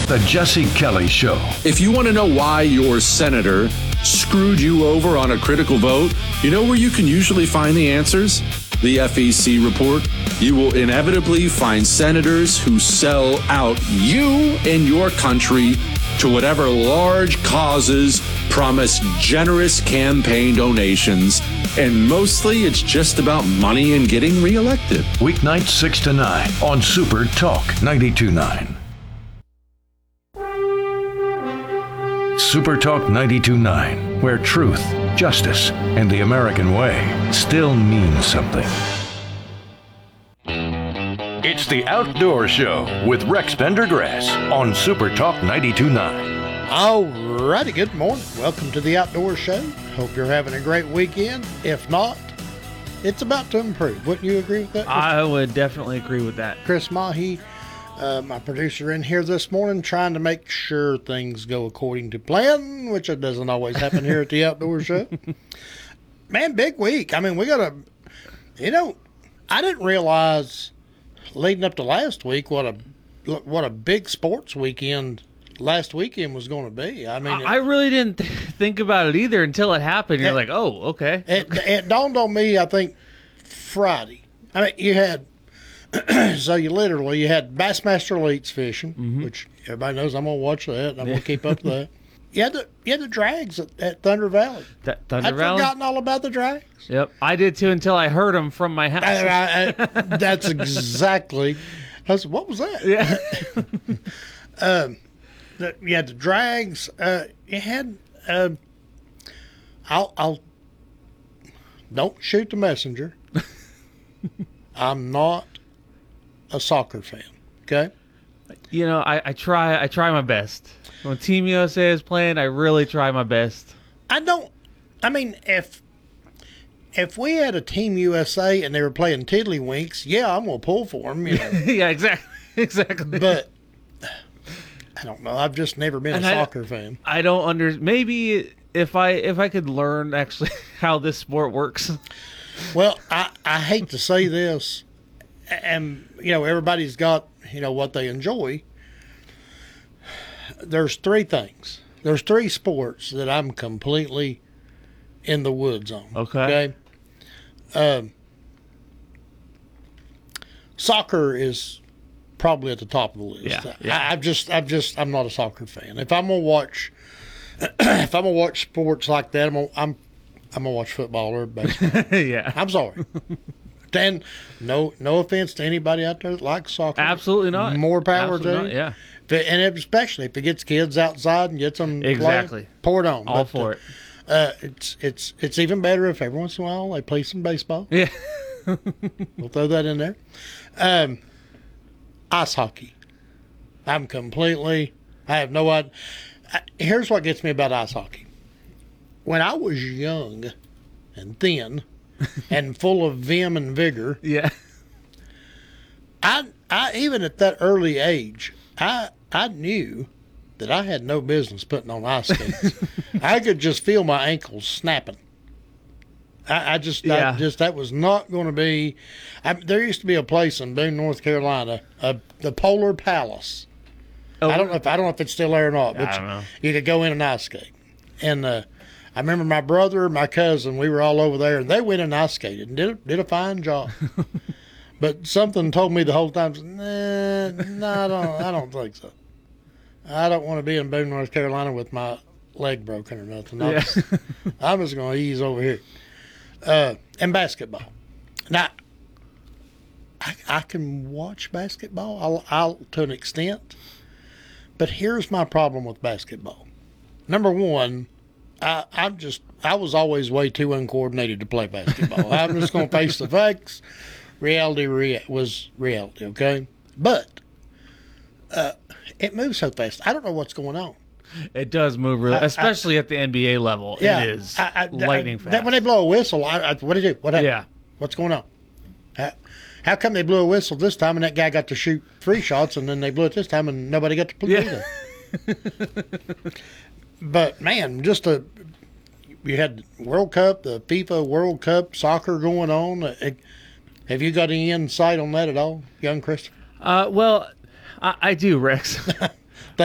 The Jesse Kelly Show. If you want to know why your senator screwed you over on a critical vote, you know where you can usually find the answers? The FEC report. You will inevitably find senators who sell out you and your country to whatever large causes, promise generous campaign donations, and mostly it's just about money and getting reelected. Weeknights 6 to 9 on Super Talk 92.9. Super Talk 92.9, where truth, justice, and the American way still mean something. It's the Outdoor Show with Rex Pendergrass on Super Talk 92.9. All righty, good morning. Welcome to the Outdoor Show. Hope you're having a great weekend. If not, it's about to improve. Wouldn't you agree with that? I would definitely agree with that. Chris Mahi, my producer, in here this morning trying to make sure things go according to plan, which it doesn't always happen here at the Outdoor Show. Man, big week. I mean, we got I didn't realize leading up to last week what a big sports weekend last weekend was going to be. I mean, I really didn't think about it either until it happened. You're like, oh, okay. It dawned on me, I think, Friday. I mean, you had so you had Bassmaster Elites fishing, which everybody knows I'm going to watch that. And I'm going to keep up with that. You had the drags at Thunder Valley. Thunder I'd Valley? forgotten all about the drags. Yep, I did too until I heard them from my house. That's exactly. I said, what was that? Yeah. You had the drags. You had. I'll don't shoot the messenger. I'm not a soccer fan. Okay. You know, I try my best. When Team USA is playing, I really try my best. I mean, if we had a Team USA and they were playing Tiddlywinks, yeah, I'm gonna pull for them. You know? Yeah, exactly. But I don't know. I've just never been a soccer fan. I don't maybe if I could learn actually how this sport works. Well, I hate to say this, and everybody's got what they enjoy. There's three things. There's three sports that I'm completely in the woods on. Okay. Soccer is probably at the top of the list. Yeah. I'm not a soccer fan. If I'm gonna watch, sports like that, I'm gonna watch football or baseball. Yeah. I'm sorry. Dan, no offense to anybody out there that likes soccer. Absolutely not. More power to you. Yeah. And especially if it gets kids outside and gets them exactly playing, pour it on. All for it. It's even better if every once in a while they play some baseball. Yeah. We'll throw that in there. Ice hockey. I have no idea. Here's what gets me about ice hockey. When I was young and thin and full of vim and vigor, yeah, I even at that early age, I knew that I had no business putting on ice skates. I could just feel my ankles snapping. That was not going to be. There used to be a place in Boone, North Carolina, the Polar Palace. Oh, I don't know if it's still there or not, but I don't know. You could go in and ice skate. And I remember my brother, my cousin, we were all over there, and they went and ice skated and did a fine job. But something told me the whole time, no, I don't think so. I don't want to be in Boone, North Carolina with my leg broken or nothing. I'm just going to ease over here. And basketball. Now, I can watch basketball I'll to an extent, but here's my problem with basketball. Number one, I was always way too uncoordinated to play basketball. I'm just going to face the facts. Reality was reality, okay? But it moves so fast. I don't know what's going on. It does move really, especially at the NBA level. Yeah, it is lightning fast. When they blow a whistle, what do you do? What happened? Yeah. What's going on? How come they blew a whistle this time and that guy got to shoot 3 shots and then they blew it this time and nobody got to play either? But, man, you had World Cup, the FIFA World Cup soccer going on. Have you got any insight on that at all, young Christopher? Well, I do, Rex.